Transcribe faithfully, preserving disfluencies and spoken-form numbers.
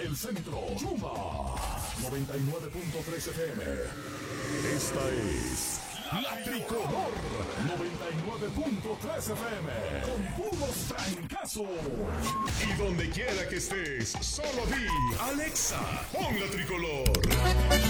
del centro. Yuma. noventa y nueve punto tres F M. Esta es La Tricolor. noventa y nueve punto tres F M. Con puros trancazos. Y donde quiera que estés, solo di Alexa, pon La Tricolor.